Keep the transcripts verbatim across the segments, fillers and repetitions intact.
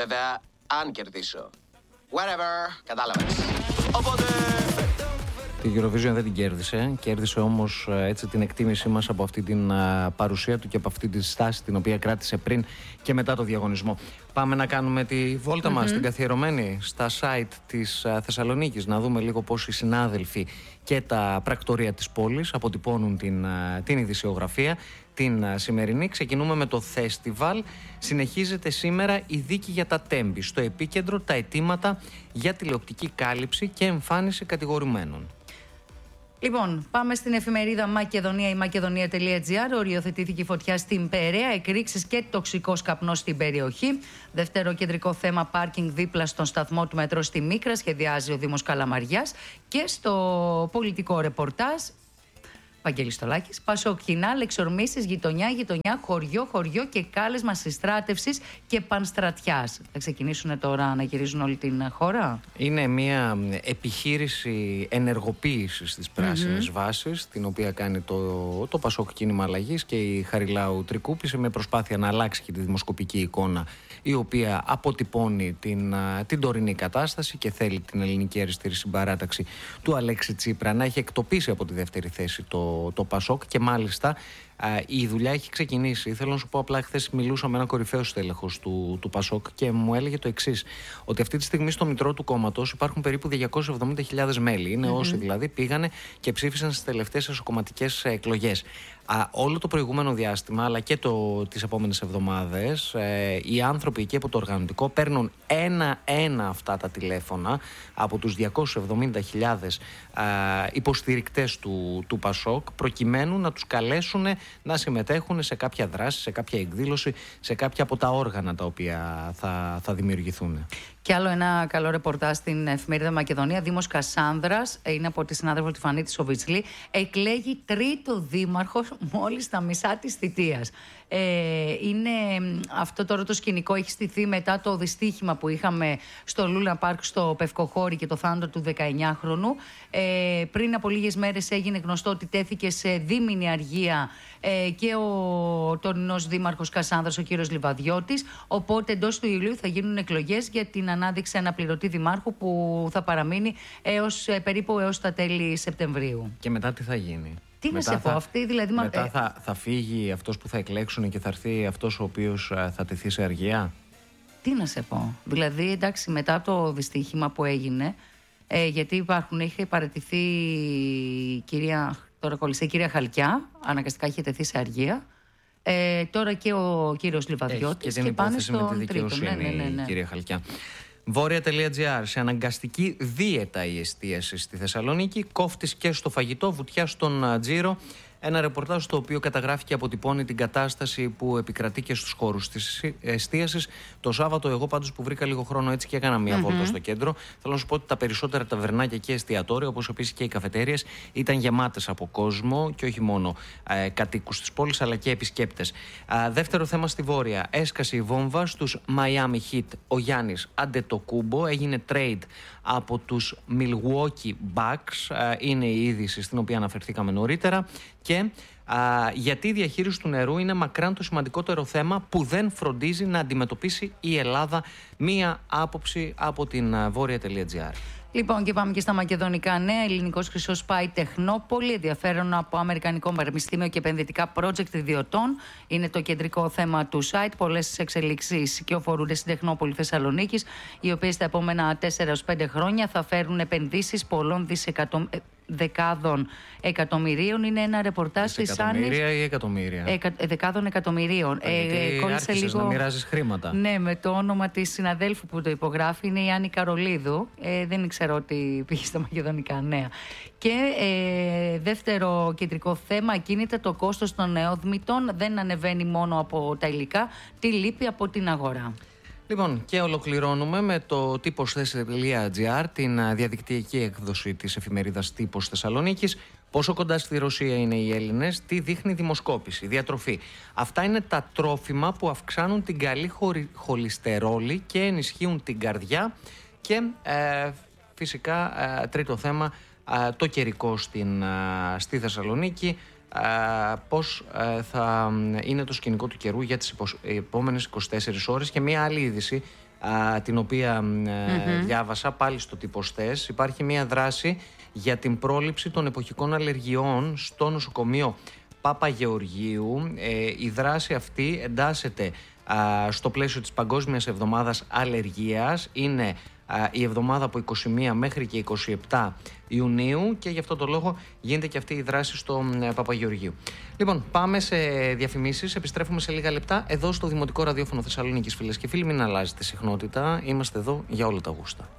Βέβαια, αν κερδίσω. Whatever, κατάλαβες. Οπότε... Την Eurovision δεν την κέρδισε. Κέρδισε όμως έτσι την εκτίμησή μας από αυτή την α, παρουσία του και από αυτή τη στάση την οποία κράτησε πριν και μετά το διαγωνισμό. Πάμε να κάνουμε τη βόλτα mm-hmm. μας, την καθιερωμένη, στα site της α, Θεσσαλονίκης, να δούμε λίγο πώς οι συνάδελφοι και τα πρακτορία της πόλης αποτυπώνουν την, α, την ειδησιογραφία, την α, σημερινή. Ξεκινούμε με το φεστιβάλ. Συνεχίζεται σήμερα η δίκη για τα τέμπη. Στο επίκεντρο τα αιτήματα για τηλεοπτική κάλυψη και εμφάνιση κατηγορουμένων. Λοιπόν, πάμε στην εφημερίδα Μακεδονία ή μακεδονία τελεία τζι άρ. Οριοθετήθηκε η φωτιά στην Περαία, εκρήξεις και τοξικός καπνός στην περιοχή. Δεύτερο κεντρικό θέμα, πάρκινγκ δίπλα στον σταθμό του μετρό στη Μίκρα, σχεδιάζει ο Δήμος Καλαμαριάς. Και στο πολιτικό ρεπορτάζ, Βαγγέλης Στολάκης, Πασοκκινάλ, εξορμήσεις, γειτονιά, γειτονιά, χωριό, χωριό και κάλεσμα συστράτευσης και πανστρατιάς. Θα ξεκινήσουν τώρα να γυρίζουν όλη την χώρα. Είναι μια επιχείρηση ενεργοποίησης της πράσινης mm-hmm. βάσης, την οποία κάνει το, το Πασόκ Κίνημα Αλλαγής και η Χαριλάου Τρικούπη, με προσπάθεια να αλλάξει και τη δημοσκοπική εικόνα, η οποία αποτυπώνει την, την τωρινή κατάσταση και θέλει την ελληνική αριστερή συμπαράταξη του Αλέξη Τσίπρα να έχει εκτοπίσει από τη δεύτερη θέση το το Πασόκ και μάλιστα α, η δουλειά έχει ξεκινήσει. Θέλω να σου πω απλά, χθες μιλούσα με ένα κορυφαίο στέλεχος του, του Πασόκ και μου έλεγε το εξής, ότι αυτή τη στιγμή στο μητρό του κόμματος υπάρχουν περίπου διακόσιες εβδομήντα χιλιάδες μέλη. Είναι mm-hmm. όσοι δηλαδή πήγανε και ψήφισαν στις τελευταίες εσωκομματικές εκλογές. Α, όλο το προηγούμενο διάστημα, αλλά και το, τις επόμενες εβδομάδες, ε, οι άνθρωποι εκεί από το οργανωτικό παίρνουν ένα-ένα αυτά τα τηλέφωνα από τους διακόσιες εβδομήντα χιλιάδες ε, υποστηρικτές του, του Πασόκ, προκειμένου να τους καλέσουν να συμμετέχουν σε κάποια δράση, σε κάποια εκδήλωση, σε κάποια από τα όργανα τα οποία θα, θα δημιουργηθούν. Και άλλο ένα καλό ρεπορτάζ στην εφημερίδα Μακεδονία. Δήμος Κασάνδρας, είναι από τη συνάδελφο τη Φανή Σοβιτσλή, εκλέγει τρίτο δήμαρχο μόλις στα μισά της θητείας. Ε, είναι αυτό τώρα το σκηνικό έχει στηθεί μετά το δυστύχημα που είχαμε στο Λούνα Πάρκ στο Πευκοχώρι και το θάνατο του δεκαεννιάχρονου. Ε, πριν από λίγες μέρες έγινε γνωστό ότι τέθηκε σε δίμηνη αργία ε, και ο τωρινός δήμαρχος Κασάνδρας, ο κύριος Λιβαδιώτης. Οπότε εντός του Ιουλίου θα γίνουν εκλογές για την ανάδειξη αναπληρωτή δημάρχου που θα παραμείνει έως, περίπου έως τα τέλη Σεπτεμβρίου. Και μετά τι θα γίνει? Τι μετά να σε πω, αυτή δηλαδή. Μετά ε... θα, θα φύγει αυτός που θα εκλέξουν και θα έρθει αυτός ο οποίος θα τεθεί σε αργία. Τι να σε πω. Δηλαδή, εντάξει, μετά το δυστύχημα που έγινε, ε, γιατί υπάρχουν, είχε παραιτηθεί η κυρία, τώρα κολλήσε, η κυρία Χαλκιά, αναγκαστικά είχε τεθεί σε αργία. Ε, τώρα και ο κύριος Λιβαδιώτης και, και πάνε στον τρίτο. Ναι, ναι, ναι, ναι. Η κυρία Χαλκιά. Βόρεια τελεία τζι άρ. Σε αναγκαστική δίαιτα η εστίαση στη Θεσσαλονίκη. Κόφτης και στο φαγητό, βουτιά στον τζίρο. Ένα ρεπορτάζ το οποίο καταγράφει και αποτυπώνει την κατάσταση που επικρατεί και στους χώρους της εστίασης. Το Σάββατο, εγώ πάντως που βρήκα λίγο χρόνο έτσι και έκανα μία mm-hmm. βόλτα στο κέντρο, θέλω να σου πω ότι τα περισσότερα ταβερνάκια και εστιατόρια, όπως επίσης και οι καφετέριες, ήταν γεμάτες από κόσμο και όχι μόνο ε, κατοίκους της πόλης, αλλά και επισκέπτες. Ε, δεύτερο θέμα στη Βόρεια. Έσκασε η βόμβα στους Miami Heat. Ο Γιάννης Αντετοκούμπο έγινε trade από τους Milwaukee Bucks. Ε, είναι η είδηση στην οποία αναφερθήκαμε νωρίτερα. Και α, γιατί η διαχείριση του νερού είναι μακράν το σημαντικότερο θέμα που δεν φροντίζει να αντιμετωπίσει η Ελλάδα. Μία άποψη από την βόρεια τελεία τζι άρ. Λοιπόν, και πάμε και στα μακεδονικά νέα. Ελληνικός χρυσός πάει τεχνό. Πολύ ενδιαφέρον από Αμερικανικό Πανεπιστήμιο και επενδυτικά project ιδιωτών. Είναι το κεντρικό θέμα του site. Πολλές εξελίξεις κυοφορούνται στην Τεχνόπολη Θεσσαλονίκης, οι οποίες τα επόμενα τέσσερα έως πέντε χρόνια θα φέρουν επενδύσεις πολλών δισεκατομμυρίων. Δεκάδων εκατομμυρίων. Είναι ένα ρεπορτάζ της Άννης. Εκατομμύρια ή εκατομμύρια? Εκα, δεκάδων εκατομμυρίων. Ε, κόλλησε λίγο. Να μοιράζεις χρήματα. Ναι, με το όνομα της συναδέλφου που το υπογράφει, είναι η Άννη Καρολίδου. Ε, δεν ήξερα ότι πήγε στα μακεδονικά νέα. Και ε, δεύτερο κεντρικό θέμα, ακίνητα, το κόστος των νεόδμητων δεν ανεβαίνει μόνο από τα υλικά, τι λείπει από την αγορά. Λοιπόν, και ολοκληρώνουμε με το τύπος τελεία τζι άρ, την διαδικτυακή έκδοση της εφημερίδας Τύπος Θεσσαλονίκης. Πόσο κοντά στη Ρωσία είναι οι Έλληνες, τι δείχνει δημοσκόπηση, διατροφή. Αυτά είναι τα τρόφιμα που αυξάνουν την καλή χολυστερόλη και ενισχύουν την καρδιά. Και ε, φυσικά ε, τρίτο θέμα, ε, το καιρικό στην, ε, στη Θεσσαλονίκη. Uh, πώς uh, θα είναι το σκηνικό του καιρού για τις επόμενες είκοσι τέσσερις ώρες. Και μία άλλη είδηση α, την οποία Mm-hmm. διάβασα πάλι στο τυποστές. Υπάρχει μια δράση για την πρόληψη των εποχικών αλλεργιών στο νοσοκομείο Παπαγεωργίου. Ε, η δράση αυτή εντάσσεται α, στο πλαίσιο της Παγκόσμιας Εβδομάδας Αλλεργίας. Είναι α, η εβδομάδα από είκοσι μία μέχρι και είκοσι επτά Ιουνίου και γι' αυτό το λόγο γίνεται και αυτή η δράση στο ε, Παπαγεωργίου. Λοιπόν, πάμε σε διαφημίσεις, επιστρέφουμε σε λίγα λεπτά εδώ στο Δημοτικό Ραδιόφωνο Θεσσαλονίκης, φίλες και φίλοι. Μην αλλάζετε συχνότητα, είμαστε εδώ για όλα τα γούστα.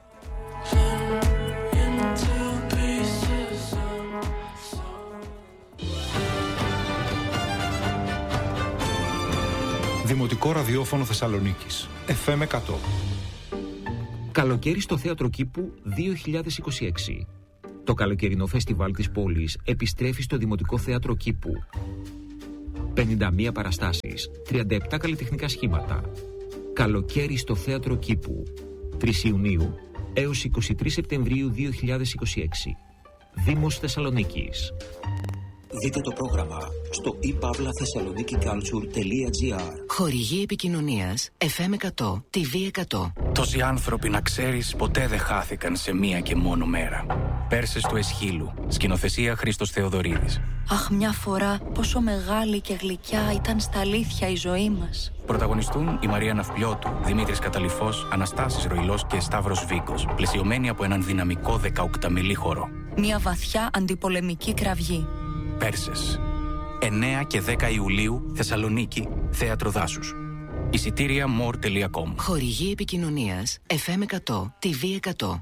Δημοτικό Ραδιόφωνο Θεσσαλονίκης, εφ εμ εκατό. Καλοκαίρι στο Θέατρο Κήπου δύο χιλιάδες είκοσι έξι. Το καλοκαιρινό φεστιβάλ της πόλης επιστρέφει στο Δημοτικό Θέατρο Κήπου. πενήντα μία παραστάσεις, τριάντα επτά καλλιτεχνικά σχήματα. Καλοκαίρι στο Θέατρο Κήπου, τρεις Ιουνίου έως είκοσι τρεις Σεπτεμβρίου δύο χιλιάδες είκοσι έξι. Δήμος Θεσσαλονίκης. Δείτε το πρόγραμμα στο e pavla thessaloniki culture τελεία gr. Χορηγή επικοινωνίας εφ εμ εκατό, τι βι εκατό. Τόσοι άνθρωποι, να ξέρεις, ποτέ δεν χάθηκαν σε μία και μόνο μέρα. Πέρσες του Εσχύλου. Σκηνοθεσία Χρήστος Θεοδωρίδης. Αχ, μια φορά πόσο μεγάλη και γλυκιά ήταν στα αλήθεια η ζωή μας. Πρωταγωνιστούν η Μαρία Ναυπλιώτου, Δημήτρης Καταλυφός, Αναστάσης Ροϊλός και Σταύρος Βίκος, πλαισιωμένοι από έναν δυναμικό δεκαοκταμιλή χορό. Μια βαθιά αντιπολεμική κραυγή. Πέρσες. εννέα και δέκα Ιουλίου, Θεσσαλονίκη, Θέατρο Δάσους. Εισιτήρια more τελεία com. Χορηγή επικοινωνίας εφ εμ εκατό, τι βι εκατό.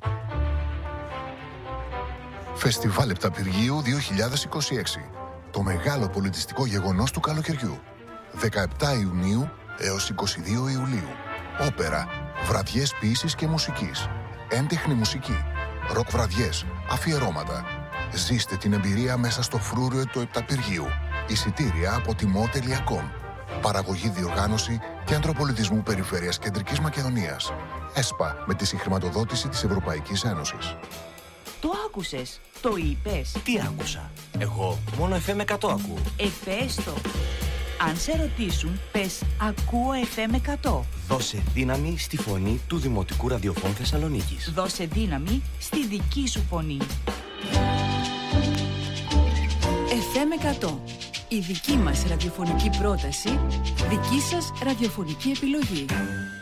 Φεστιβάλ Επταπηργίου δύο χιλιάδες είκοσι έξι. Το μεγάλο πολιτιστικό γεγονός του καλοκαιριού. δεκαεπτά Ιουνίου έως είκοσι δύο Ιουλίου. Όπερα, βραδιές ποίησης και μουσικής. Έντεχνη μουσική. Ροκ βραδιές, αφιερώματα. Ζήστε την εμπειρία μέσα στο φρούριο του Επταπηργίου. Εισιτήρια από τιμό τελεία com. Παραγωγή, διοργάνωση Κέντρο Πολιτισμού Περιφέρειας Κεντρικής Μακεδονίας. ΕΣΠΑ, με τη συγχρηματοδότηση της Ευρωπαϊκής Ένωσης. Το άκουσες, το είπες. Τι άκουσα? Εγώ μόνο εφ εμ εκατό ακούω. Εφέστο. Αν σε ρωτήσουν, πες ακούω εφ εμ εκατό. Δώσε δύναμη στη φωνή του Δημοτικού Ραδιοφώνου Θεσσαλονίκης. Δώσε δύναμη στη δική σου φωνή. εφ εμ εκατό. Η δική μας ραδιοφωνική πρόταση, δική σας ραδιοφωνική επιλογή.